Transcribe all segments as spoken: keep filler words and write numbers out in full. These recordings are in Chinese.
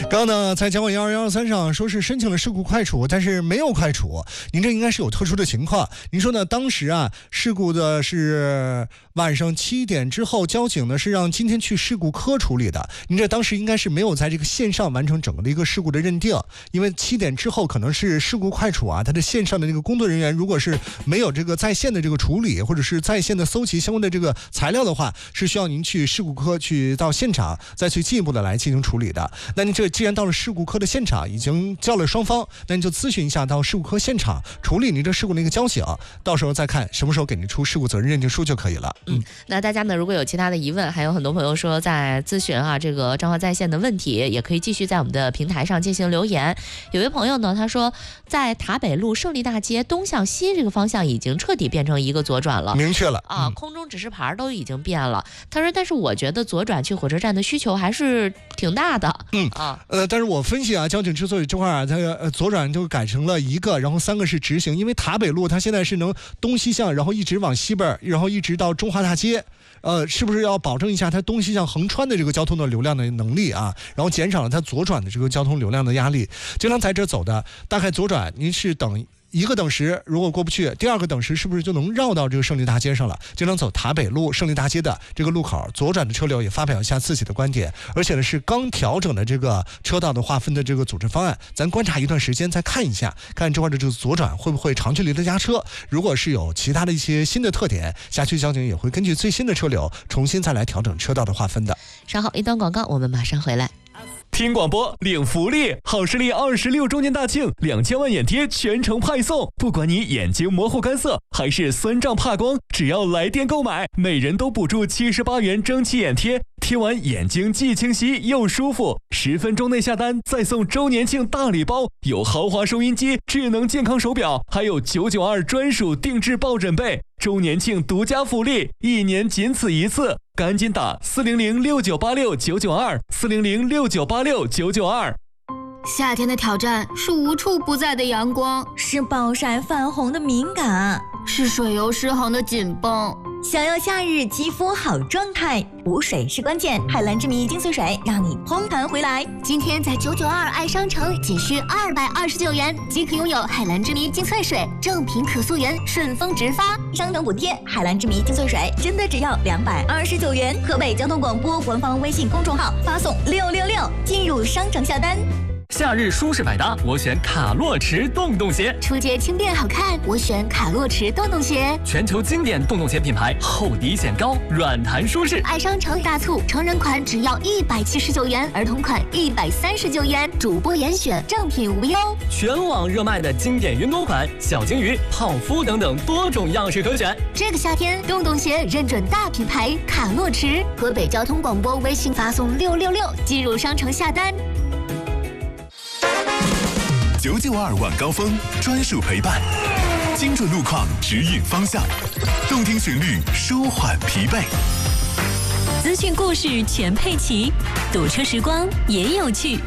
刚刚呢，在讲网幺二幺二三上说是申请了事故快处，但是没有快处，您这应该是有特殊的情况。您说呢？当时啊，事故的是晚上七点之后，交警呢是让今天去事故科处理的。您这当时应该是没有在这个线上完成整个的一个事故的认定，因为七点之后可能是事故快处啊，它的线上的这个工作人员如果是没有这个在线的这个处理，或者是在线的搜集相关的这个材料的话，是需要您去事故科去到现场再去进一步的来进行处理的。那您这既然到了事故科的现场，已经叫了双方，那您就咨询一下到事故科现场处理您这事故的一个交警，到时候再看什么时候给您出事故责任认定书就可以了。 嗯，那大家呢，如果有其他的疑问，还有很多朋友说在咨询啊这个彰化在线的问题，也可以继续在我们的平台上进行留言。有位朋友呢，他说在塔北路胜利大街东向西这个方向已经彻底变成一个左转了， 明确了啊，空中指示牌都已经变了。他说，但是我觉得左转去火车站的需求还是挺大的。 嗯啊，呃， 但是我分析啊，交警之所以这块啊，它呃左转就改成了一个，然后三个是直行，因为塔北路它现在是能东西向，然后一直往西边，然后一直到中华大街。呃，是不是要保证一下它东西向横穿的这个交通的流量的能力啊？然后减少了它左转的这个交通流量的压力。经常在这走的，大概左转您是等一个等时，如果过不去，第二个等时是不是就能绕到这个胜利大街上了？经常走塔北路胜利大街的这个路口，左转的车流也发表一下自己的观点，而且呢是刚调整的这个车道的划分的这个组织方案，咱观察一段时间再看一下，看这块的这个左转会不会长距离的压车。如果是有其他的一些新的特点，辖区交警也会根据最新的车流重新再来调整车道的划分的。 稍后一段广告，我们马上回来。 听广播领福利，好视力二十六周年大庆，两千万眼贴全程派送。不管你眼睛模糊干涩还是酸胀怕光，只要来电购买，每人都补助七十八元蒸汽眼贴，贴完眼睛既清晰又舒服。十分钟内下单再送周年庆大礼包，有豪华收音机、智能健康手表，还有九九二专属定制抱枕被。周年庆独家福利，一年仅此一次，赶紧打四零零六九八六九九二四零零六九八六九九二。 夏天的挑战是无处不在的阳光， 是暴晒泛红的敏感， 是水油失衡的紧绷。 想要夏日肌肤好状态，补水是关键。海蓝之谜精粹水让你嘭弹回来。 今天在九九二爱商城仅需二百二十九元即可拥有海蓝之谜精粹水，正品可溯源，顺丰直发， 商城补贴。海蓝之谜精粹水真的只要两百二十九元。河北交通广播官方微信公众号发送六六六进入商城下单。 夏日舒适百搭，我选卡洛驰洞洞鞋。 出街轻便好看，我选卡洛驰洞洞鞋。 全球经典洞洞鞋品牌，厚底显高，软弹舒适。 爱商城大促，成人款只要一百七十九元，儿童款一百三十九元，主播严选，正品无忧。 全网热卖的经典云朵款、小金鱼、泡芙等等多种样式可选。 这个夏天，洞洞鞋认准大品牌卡洛驰。河北交通广播微信发送六六六进入商城下单。 九九二晚高峰专属陪伴，精准路况指引方向，动听旋律舒缓疲惫， 资讯故事全配齐，堵车时光也有趣。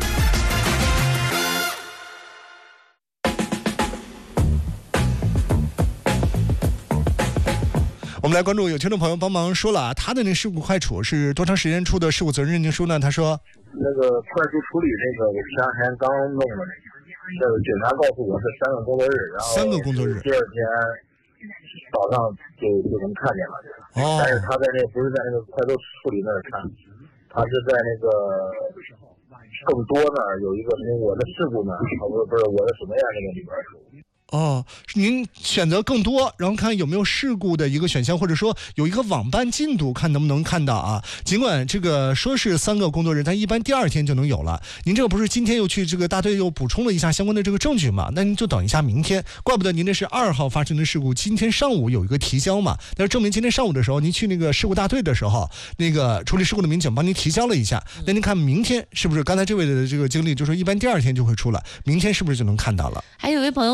我们来关注有听众朋友帮忙说了啊，他的那事故快处是多长时间出的事故责任认定书呢？他说那个快速处理那个我前两天刚弄的，这个警察告诉我是三个工作日，然后三个工作日， 第二天早上就就能看见了。哦，但是他在那不是在那个快速处理那儿看，他是在那个更多那儿有一个我的事故呢，不是不是我的什么样那个里边属。 哦，您选择更多，然后看有没有事故的一个选项，或者说有一个网办进度，看能不能看到啊。尽管这个说是三个工作日，但一般第二天就能有了。您这个不是今天又去这个大队又补充了一下相关的这个证据嘛？那您就等一下明天。怪不得您这是二号发生的事故，今天上午有一个提交嘛。但是证明今天上午的时候，您去那个事故大队的时候，那个处理事故的民警帮您提交了一下。那您看明天是不是刚才这位的这个经历，就说一般第二天就会出来，明天是不是就能看到了？ 还有一位朋友问啊，他说。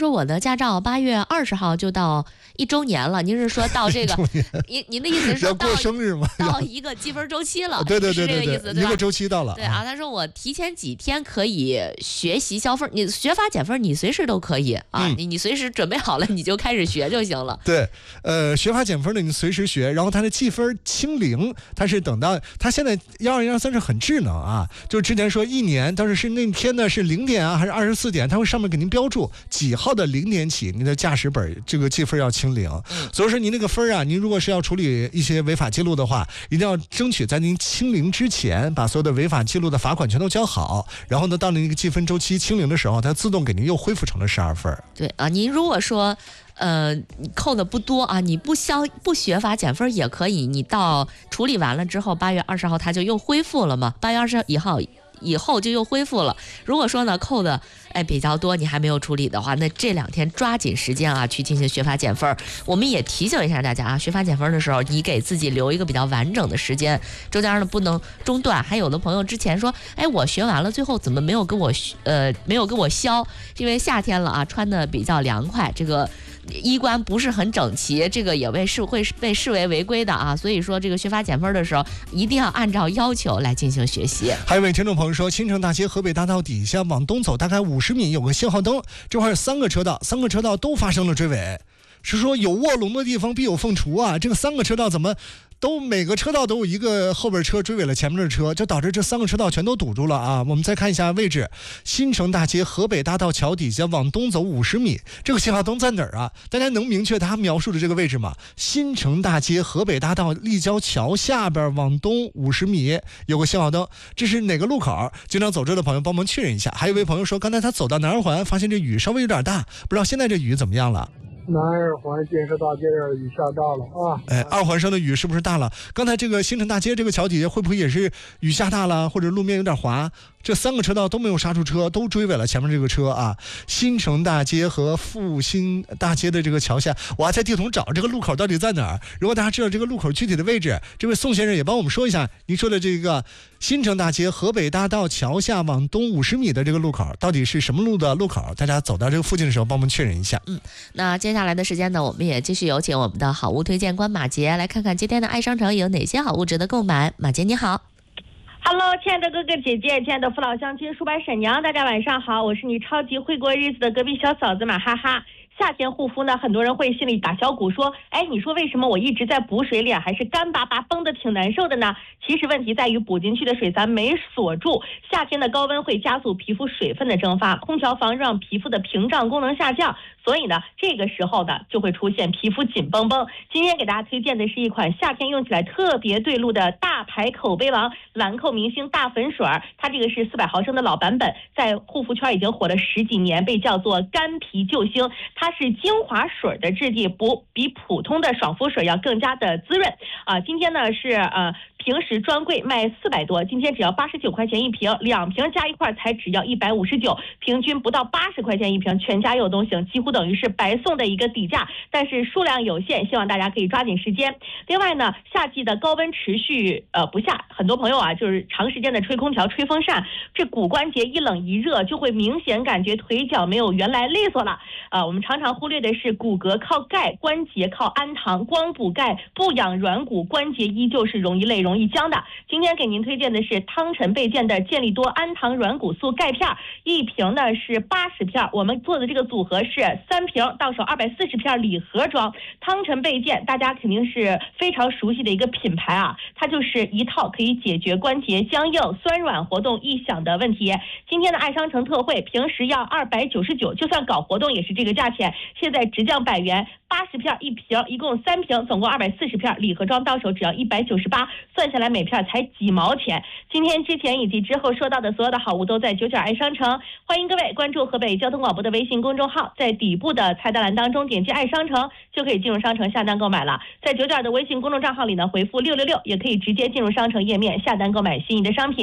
说我的驾照八月二十号就到一周年了，您是说到这个？您您的意思是说要过生日吗？ 到一个积分周期了？ 对对对对是这个意思，对吧？ 一个周期到了。 对啊，他说我提前几天可以学习消分，你学法减分你随时都可以啊，嗯、你你随时准备好了你就开始学就行了。 对，呃，学法减分的你随时学，然后它的计分清零，它是等到它现在幺二幺三是很智能啊，就之前说一年，但是是那天呢是零点啊还是二十四点，它会上面给您标注几号的零点起，你的驾驶本这个记分要清零。嗯、所以说您那个分啊，您如果是要处理一些违法记录的话，一定要争取在您清零之前，把所有的违法记录的罚款全都交好，然后呢，到那个计分周期清零的时候，它自动给您又恢复成了十二分。 对啊，您如果说。呃，你扣的不多啊，你不消不学法减分也可以，你到处理完了之后，八月二十号它就又恢复了嘛，八月二十号以后就又恢复了。如果说呢扣的哎比较多，你还没有处理的话，那这两天抓紧时间啊，去进行学法减分。我们也提醒一下大家啊，学法减分的时候，你给自己留一个比较完整的时间，中间呢不能中断。还有的朋友之前说，哎，我学完了，最后怎么没有给我呃没有给我消？因为夏天了啊，穿的比较凉快，这个。衣冠不是很整齐，这个也被视会被视为违规的啊，所以说这个学法减分的时候，一定要按照要求来进行学习。 还有一位听众朋友说，新城大街河北大道底下往东走大概五十米有个信号灯，这块有三个车道，三个车道都发生了追尾，是说有卧龙的地方必有凤雏啊，这个三个车道怎么？都每个车道都有一个后边车追尾了前面的车，就导致这三个车道全都堵住了啊！我们再看一下位置，新城大街河北大道桥底下往东走五十米，这个信号灯在哪儿啊？大家能明确他描述的这个位置吗？新城大街河北大道立交桥下边往东五十米有个信号灯，这是哪个路口？经常走这的朋友帮忙确认一下。还有一位朋友说，刚才他走到南二环，发现这雨稍微有点大，不知道现在这雨怎么样了？ 南二环建设大街这雨下大了啊！ 哎，二环上的雨是不是大了？刚才这个新城大街这个桥底下会不会也是雨下大了，或者路面有点滑？这三个车道都没有刹住车，都追尾了前面这个车啊！新城大街和复兴大街的这个桥下，我还在地图找这个路口到底在哪儿。如果大家知道这个路口具体的位置，这位宋先生也帮我们说一下，您说的这个新城大街河北大道桥下往东五十米的这个路口到底是什么路的路口？大家走到这个附近的时候帮我们确认一下。 嗯，那接下来的时间呢，我们也继续有请我们的好物推荐官马杰来看看今天的爱商城有哪些好物值得购买。马杰你好。 Hello， 亲爱的哥哥姐姐，亲爱的父老乡亲、叔伯婶娘，大家晚上好，我是你超级会过日子的隔壁小嫂子马哈哈。夏天护肤呢，很多人会心里打小鼓，说，哎，你说为什么我一直在补水，脸还是干巴巴绷得挺难受的呢？其实问题在于补进去的水咱没锁住。夏天的高温会加速皮肤水分的蒸发，空调房让皮肤的屏障功能下降，所以呢，这个时候呢就会出现皮肤紧绷绷。今天给大家推荐的是一款夏天用起来特别对路的大牌口碑王兰蔻明星大粉水，它这个是四百毫升的老版本，在护肤圈已经火了十几年，被叫做干皮救星。它是精华水的质地，不比普通的爽肤水要更加的滋润啊。今天呢是呃平时专柜卖四百多，今天只要八十九块钱一瓶，两瓶加一块才只要一百五十九，平均不到八十块钱一瓶，全家又都行，几乎等于是白送的一个底价，但是数量有限，希望大家可以抓紧时间。另外呢，夏季的高温持续呃不下，很多朋友啊就是长时间的吹空调、吹风扇，这骨关节一冷一热就会明显感觉腿脚没有原来利索了啊、呃。我们常常忽略的是骨骼靠钙，关节靠氨糖，光补钙不养软骨，关节依旧是容易累、容易僵的。今天给您推荐的是汤臣倍健的健力多氨糖软骨素钙片，一瓶呢是八十片，我们做的这个组合是三瓶，到手二百四十片礼盒装。汤臣倍健大家肯定是非常熟悉的一个品牌啊，它就是一套可以解决关节僵硬、酸软、活动异响的问题。今天的爱商城特惠，平时要二百九十九，就算搞活动也是这个价钱，现在直降百元，八十片一瓶，一共三瓶，总共二百四十片，礼盒装到手只要一百九十八，算下来每片才几毛钱。今天之前以及之后说到的所有的好物都在九九爱商城，欢迎各位关注河北交通广播的微信公众号，在底部的菜单栏当中点击爱商城就可以进入商城下单购买了。在九九的微信公众账号里呢，回复六六六也可以直接进入商城页面下单购买心仪的商品。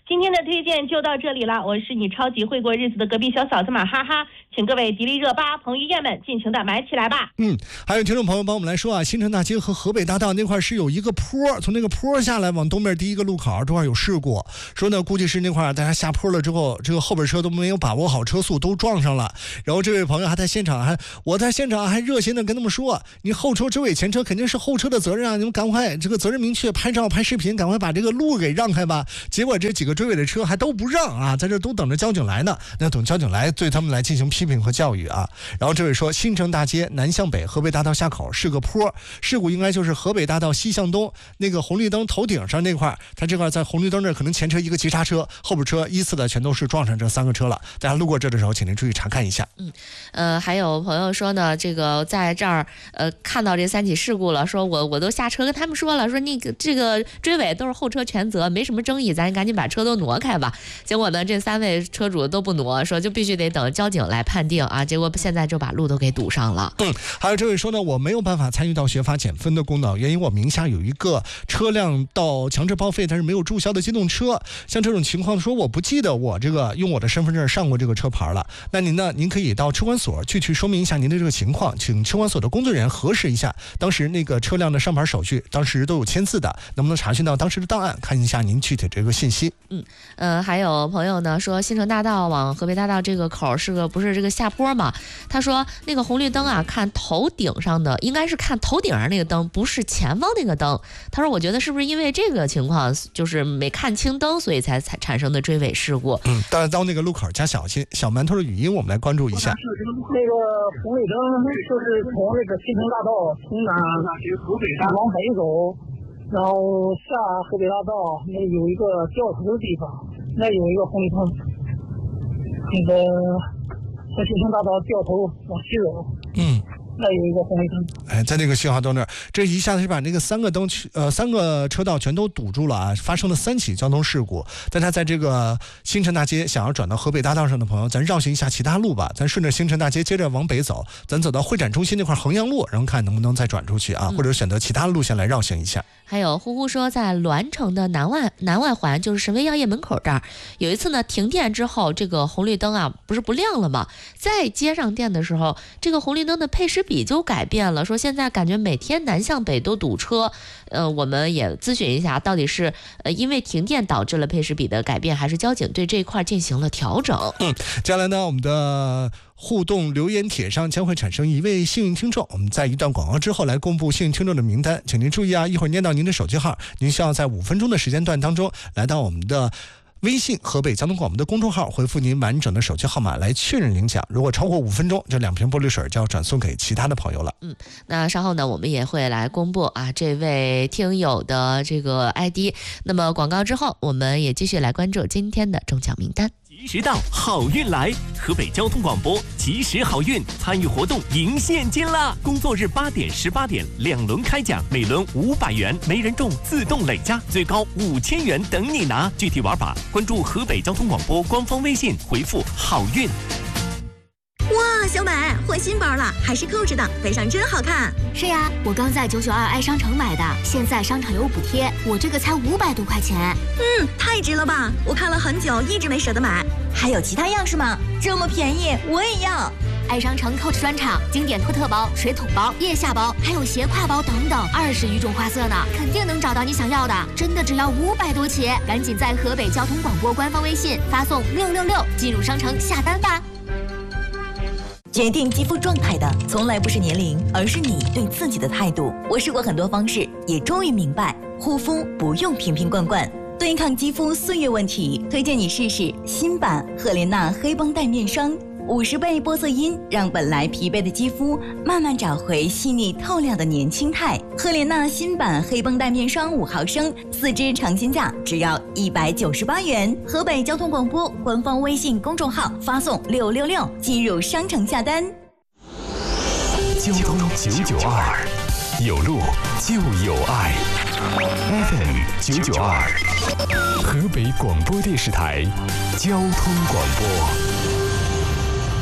今天的推荐就到这里了，我是你超级会过日子的隔壁小嫂子马哈哈，请各位迪丽热巴、彭于晏们尽情的买起来吧。 嗯，还有听众朋友帮我们来说啊，新城大街和河北大道那块是有一个坡，从那个坡下来往东边第一个路口这块有事故，说呢估计是那块大家下坡了之后，这个后边车都没有把握好车速，都撞上了。然后这位朋友还在现场还我在现场还热心的跟他们说，你后车追尾前车肯定是后车的责任啊，你们赶快这个责任明确，拍照拍视频，赶快把这个路给让开吧。结果这几个追尾的车还都不让啊，在这都等着交警来呢。那等交警来对他们来进行批评和教育啊。然后这位说，新城大街南向北河北大道下口是个坡，事故应该就是河北大道西向东那个红绿灯头顶上那块，他这块在红绿灯这可能前车一个急刹车，后边车依次的全都是撞上这三个车了。大家路过这的时候请您注意查看一下。 嗯，呃，还有朋友说呢，这个在这儿呃看到这三起事故了，说我我都下车跟他们说了，说那个这个追尾都是后车全责，没什么争议，咱赶紧把车都挪开吧。结果呢，这三位车主都不挪，说就必须得等交警来判定啊。结果现在就把路都给堵上了。 嗯，还有这位说呢，我没有办法参与到学法减分的功能，原因我名下有一个车辆到强制报废但是没有注销的机动车。像这种情况说，我不记得我这个用我的身份证上过这个车牌了。那您呢？您可以到车管所具体说明一下您的这个情况，请车管所的工作人员核实一下当时那个车辆的上牌手续，当时都有签字的，能不能查询到当时的档案，看一下您具体这个信息。 嗯，呃，还有朋友呢说，新城大道往河北大道这个口是个不是这个下坡嘛？他说那个红绿灯啊，看头顶上的应该是看头顶上那个灯，不是前方那个灯。他说我觉得是不是因为这个情况，就是没看清灯，所以才才产生的追尾事故。 嗯，但是到那个路口加小心。小馒头的语音我们来关注一下。 那个红绿灯就是从那个新城大道从南往北走，然后下河北大道那有一个掉头的地方，那有一个红绿灯，那个在新城大道掉头往西走。嗯。那有一个红绿灯， 哎，在那个信号灯那儿，这一下子是把那个三个灯呃三个车道全都堵住了啊！发生了三起交通事故。大家在这个新城大街想要转到河北大道上的朋友，咱绕行一下其他路吧，咱顺着新城大街接着往北走，咱走到会展中心那块衡阳路，然后看能不能再转出去啊，嗯、或者选择其他路线来绕行一下。 还有呼呼说，在栾城的南外南外环，就是神威药业门口这儿，有一次呢停电之后，这个红绿灯啊不是不亮了吗？再接上电的时候，这个红绿灯的配时比就改变了，说现在感觉每天南向北都堵车。呃，我们也咨询一下，到底是呃因为停电导致了配时比的改变，还是交警对这一块进行了调整？ 嗯，接下来呢，我们的互动留言帖上将会产生一位幸运听众，我们在一段广告之后来公布幸运听众的名单，请您注意啊，一会儿念到您的手机号，您需要在五分钟的时间段当中来到我们的微信河北交通广播的公众号，回复您完整的手机号码来确认领奖。如果超过五分钟，这两瓶玻璃水就要转送给其他的朋友了。 嗯，那稍后呢，我们也会来公布啊这位听友的这个 I D。那么广告之后，我们也继续来关注今天的中奖名单。 及时到，好运来！河北交通广播及时好运，参与活动赢现金啦！工作日八点、十八点两轮开奖，每轮五百元，没人中自动累加，最高五千元等你拿。具体玩法，关注河北交通广播官方微信，回复好运。 哇，小美换新包了，还是扣着的，背上真好看。 是呀，我刚在九九二爱商城买的，现在商场有补贴，我这个才五百多块钱。 嗯，太值了吧！我看了很久，一直没舍得买。还有其他样式吗？这么便宜，我也要。 爱商城 Coach 专场，经典托特包、水桶包、腋下包，还有斜挎包等等，二十余种花色呢，肯定能找到你想要的。真的只要五百多起，赶紧在河北交通广播官方微信发送六六六进入商城下单吧。 决定肌肤状态的从来不是年龄，而是你对自己的态度。我试过很多方式，也终于明白，护肤不用瓶瓶罐罐。对抗肌肤岁月问题，推荐你试试新版赫莲娜黑绷带面霜。五十倍玻色因让本来疲惫的肌肤慢慢找回细腻透亮的年轻态。赫莲娜新版黑绷带面霜五毫升，四支尝鲜价只要一百九十八元。河北交通广播官方微信公众号发送六六六进入商城下单。 交通九九二，有路就有爱。F M 九九二，河北广播电视台交通广播。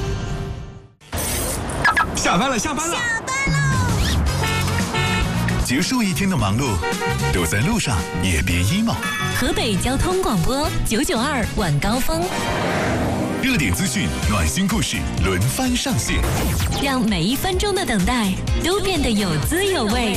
下班了，下班了， 今结束一天的忙碌，都在路上也别 emo。 河北交通广播九九二晚高峰， 热点资讯、暖心故事轮番上线， 让每一分钟的等待都变得有滋有味。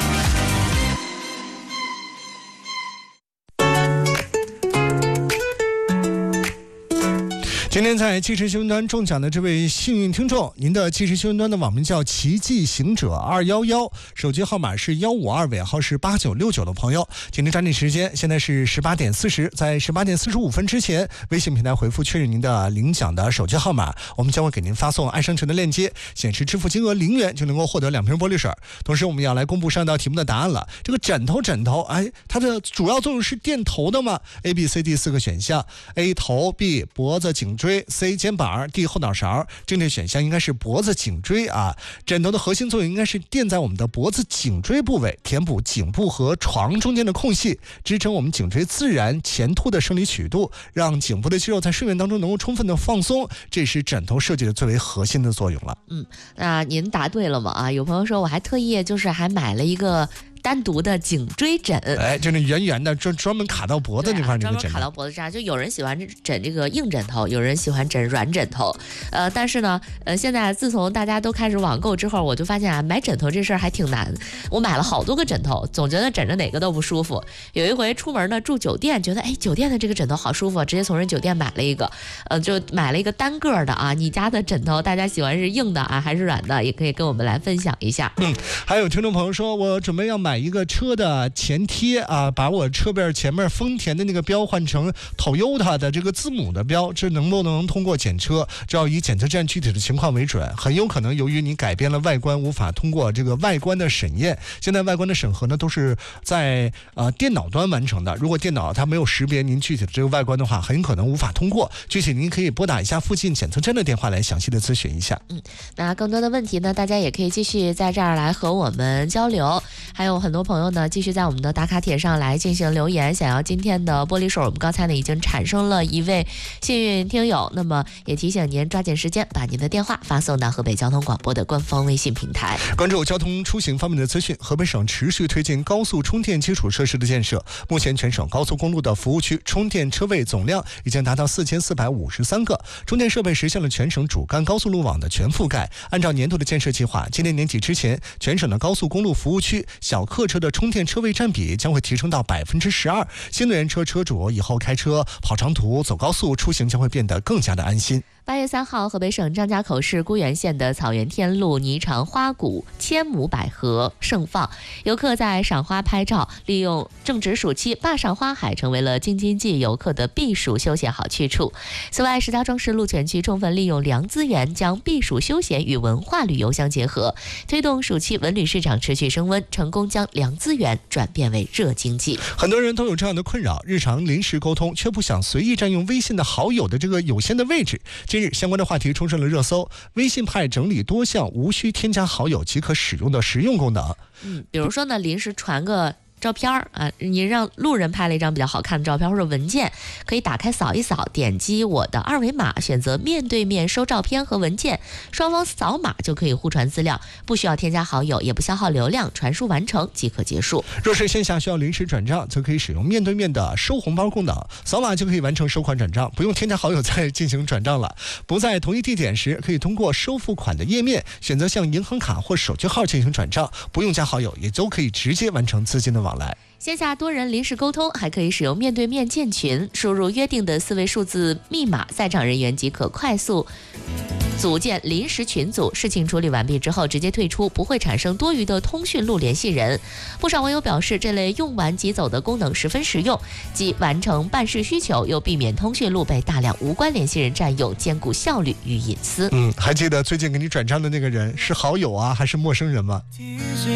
今天在即时新闻端中奖的这位幸运听众，您的即时新闻端的网名叫奇迹行者二一一，手机号码是一五二，尾号是八九六九的朋友，请您抓紧时间，现在是十八点四十，在十八点四十五分之前，微信平台回复确认您的领奖的手机号码，我们将会给您发送爱商城的链接，显示支付金额零元就能够获得两瓶玻璃水。同时我们要来公布上道题目的答案了。这个枕头枕头，哎，它的主要作用是垫头的吗？ A B C D 四个选项， A 头， B 脖子颈椎， C 肩膀， D 后脑勺。正确选项应该是脖子颈椎啊。枕头的核心作用应该是垫在我们的脖子颈椎部位，填补颈部和床中间的空隙，支撑我们颈椎自然前凸的生理曲度，让颈部的肌肉在睡眠当中能够充分的放松，这是枕头设计的最为核心的作用了。 嗯，那您答对了吗？啊，有朋友说我还特意就是还买了一个单独的颈椎枕， 哎，就那圆圆的，专专门卡到脖子那块那个枕头， 专门卡到脖子上。就有人喜欢枕这个硬枕头，有人喜欢枕软枕头。呃，但是呢，呃，现在自从大家都开始网购之后，我就发现啊，买枕头这事儿还挺难。我买了好多个枕头，总觉得枕着哪个都不舒服。有一回出门呢，住酒店，觉得哎，酒店的这个枕头好舒服，直接从人酒店买了一个，呃，就买了一个单个的啊。你家的枕头，大家喜欢是硬的啊，还是软的？也可以跟我们来分享一下。 嗯，还有听众朋友说，我准备要买一个车的前贴啊，把我车边前面丰田的那个标换成 Toyota 的这个字母的标，这能不能通过检车？这要以检测站具体的情况为准，很有可能由于你改变了外观，无法通过这个外观的审验。现在外观的审核呢，都是在呃电脑端完成的。如果电脑它没有识别您具体的这个外观的话，很可能无法通过。具体您可以拨打一下附近检测站的电话来详细的咨询一下。 嗯，那更多的问题呢，大家也可以继续在这儿来和我们交流。还有很多朋友呢，继续在我们的打卡帖上来进行留言，想要今天的玻璃水。我们刚才呢已经产生了一位幸运听友，那么也提醒您抓紧时间把您的电话发送到河北交通广播的官方微信平台。 关注交通出行方面的资讯，河北省持续推进高速充电基础设施的建设。目前全省高速公路的服务区充电车位总量已经达到四千四百五十三个，充电设备实现了全省主干高速路网的全覆盖。按照年度的建设计划，今年年底之前，全省的高速公路服务区小客车的充电车位占比将会提升到百分之十二。新能源车车主以后开车跑长途、走高速出行将会变得更加的安心。 八月三号，河北省张家口市沽源县的草原天路霓裳花谷千亩百合盛放，游客在赏花拍照，利用正值暑期，坝上花海成为了京津冀游客的避暑休闲好去处。此外，石家庄市鹿泉区充分利用良资源，将避暑休闲与文化旅游相结合，推动暑期文旅市场持续升温，成功将良资源转变为热经济。 很多人都有这样的困扰，日常临时沟通却不想随意占用微信的好友的这个有限的位置。近日，相关的话题冲上了热搜，微信派整理多项无需添加好友即可使用的实用功能。 嗯，比如说呢，临时传个照片啊，你让路人拍了一张比较好看的照片或者文件，可以打开扫一扫，点击我的二维码，选择面对面收照片和文件，双方扫码就可以互传资料，不需要添加好友，也不消耗流量，传输完成即可结束。 若是线下需要临时转账，则可以使用面对面的收红包功能，扫码就可以完成收款转账，不用添加好友再进行转账了。不在同一地点时，可以通过收付款的页面选择向银行卡或手机号进行转账，不用加好友也都可以直接完成资金的往来。 线下多人临时沟通还可以使用面对面建群，输入约定的四位数字密码，在场人员即可快速组建临时群组，事情处理完毕之后直接退出，不会产生多余的通讯录联系人。不少网友表示，这类用完即走的功能十分实用，既完成办事需求，又避免通讯录被大量无关联系人占用，兼顾效率与隐私。 嗯，还记得最近给你转账的那个人是好友啊，还是陌生人吗？